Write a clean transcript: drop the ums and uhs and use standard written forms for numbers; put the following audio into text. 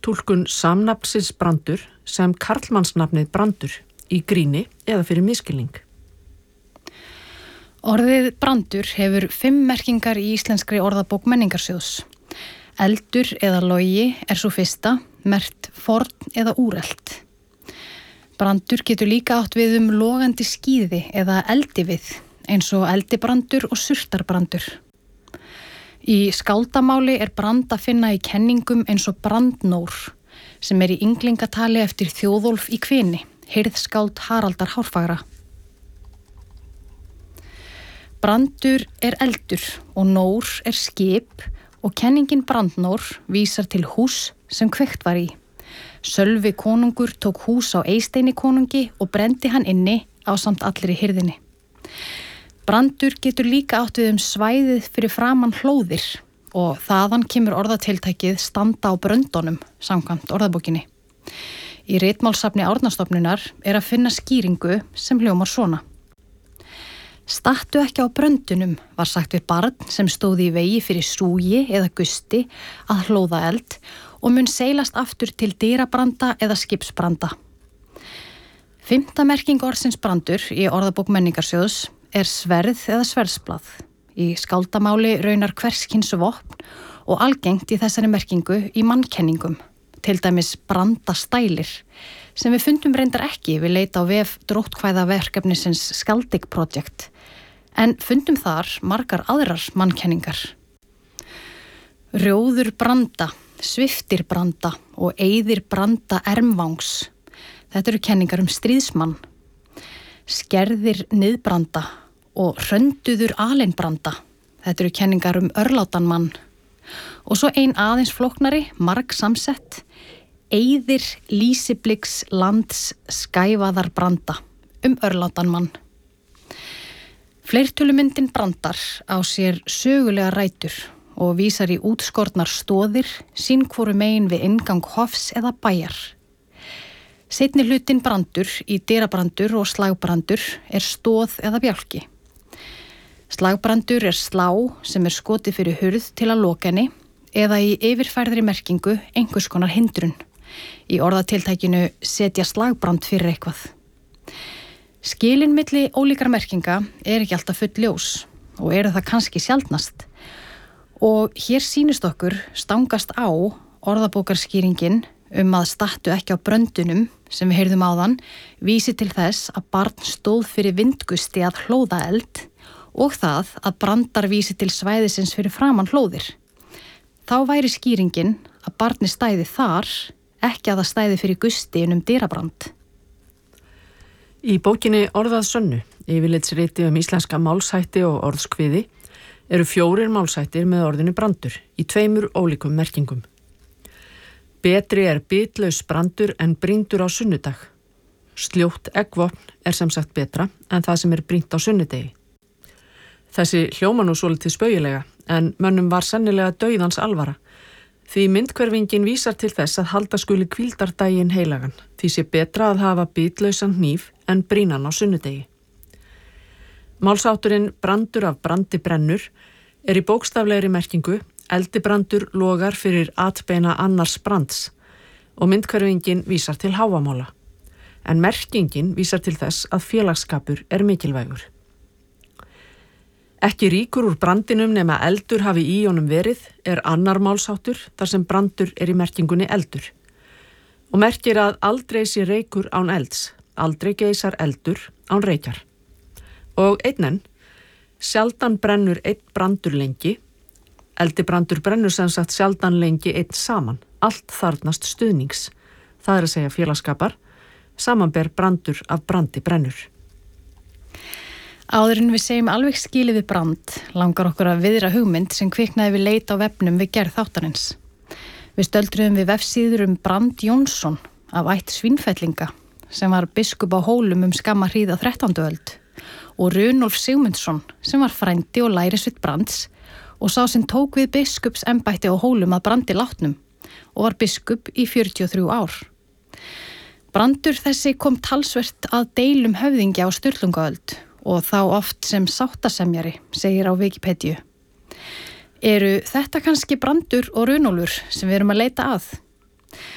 túlkun samnafnsins brandur sem karlmannsnafnið brandur í gríni eða fyrir misskilning. Orðið brandur hefur 5 merkingar í íslenskri orðabók Menningarsjóðs. Eldur eða logi svo fyrsta, merkt forn eða úrelt. Brandur getur líka átt við logandi skíði eða eldivið, eins og eldibrandur og surtarbrandur. Í skáldamáli brand að finna í kenningum eins og brandnór, sem í ynglingatali eftir Þjóðólf í Kvini, hirðskáld Haraldar Hárfagra. Brandur eldur og nór skip og kenningin brandnór vísar til hús sem kveikt var í. Sölvi konungur tók hús á Eysteini konungi og brendi hann inni ásamt allri hirðinni. Brandur getur líka átt við svæðið fyrir framan hlóðir og þaðan kemur orðatiltækið standa á bröndunum samkvæmt orðabókinni. Í ritmálssafni Árnastofnunar að finna skýringu sem hljómar svona. Stattu ekki á bröndunum var sagt við barn sem stóði í vegi fyrir súgi eða gusti að hlóða eld og mun seilast aftur til dyrabranda eða skipsbranda. 5. merking orðsins brandur í orðabók Menningarsjóðs sverð eða sverðsblað. Í skáldamáli raunar hverskyns vopn og algengt í þessari merkingu í mannkenningum, til dæmis brandastælir, sem við fundum reyndar ekki við leit á vef dróttkvæðaverkefnisins Skaldik Project, en fundum þar margar aðrar mannkenningar. Rjóður branda, sviftir branda og eyðir branda ermvangs. Þetta eru kenningar stríðsmann. Skerðir niðbranda og hrönduður alenbranda. Þetta eru kenningar örlátan mann. Og svo ein aðeins flóknari, margsamsett, eyðir lýsibliks lands skæfaðar branda örlátan mann. Fleirtölumyndin brandar á sér sögulega rætur og vísar í útskornar stóðir sín hvoru megin við inngang hofs eða bæjar. Seinni hlutin brandur í dyrabrandur og slagbrandur stóð eða bjálki. Slagbrandur slá sem skotið fyrir hurð til að loka henni eða í yfirfærðri merkingu einhvers konar hindrun. Í orðatiltækinu setja slagbrand fyrir eitthvað. Skilin milli ólíkar merkinga ekki alltaf full ljós og það kannski sjaldnast. Og hér sýnist okkur stangast á orðabókarskýringin að stattu ekki á bröndunum sem við heyrðum áðan vísi til þess að barn stóð fyrir vindgusti að hlóða eld og það að brandar vísi til svæðisins fyrir framan hlóðir. Þá væri skýringin að barni stæði þar, ekki að það stæði fyrir gusti dyrabrand. Í bókinni Orðað sönnu, yfirlitsriti íslenska málshætti og orðskviði, 4 málshættir með orðinu brandur í 2 ólíkum merkingum. Betri bitlaus brandur en brýndur á sunnudag. Sljótt eggvopn sem sagt betra en það sem brýnt á sunnudegi. Þessi hljóma nú svolítið spaugilega, en mönnum var sennilega dauðans alvara. Því myndhverfingin vísar til þess að halda skuli hvíldardaginn heilagan, því sé betra að hafa bitlausan hníf en brýnan á sunnudegi. Málsátturinn brandur af brandi brennur í bókstaflegri merkingu eldibrandur logar fyrir atbeina annars brands og myndhverfingin vísar til hávamála, en merkingin vísar til þess að félagsskapur mikilvægur. Ekki ríkur úr brandinum nema eldur hafi í honum verið annar málsáttur þar sem brandur í merkingunni eldur og merkir að aldrei sé reykur án elds, aldrei geisar eldur án reykjar. Og einn sjaldan brennur einn brandur lengi, eldibrandur brennur sem sagt sjaldan lengi einn saman, allt þarfnast stuðnings, það að segja félagsskapar, samanber brandur af brandi brennur. Áður en við segjum alveg skilið við brand, langar okkur að viðra hugmynd sem kviknaði við leit á vefnum við gerð þáttarins. Við stöldruðum við vefsíður Brand Jónsson af ætt Svínfellinga, sem var biskup á Hólum skamma hríð á 13. öld, og Runólf Sigmundsson, sem var frændi og lærisveinn Brands og sá sem tók við biskupsembætti á Hólum að Brandi látnum og var biskup í 43 ár. Brandur þessi kom talsvert að deilum höfðingja á Sturlungaöld og þá oft sem sáttasemjari, segir á Wikipedia. Eru þetta kannski Brandur og Runólfur sem við erum að leita að?